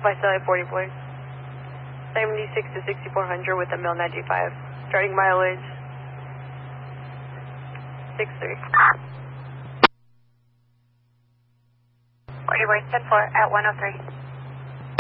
Visalia 40 boys. 76 to 6400 with a mil 95. Starting mileage 63. 40 boys 10-4 at 103.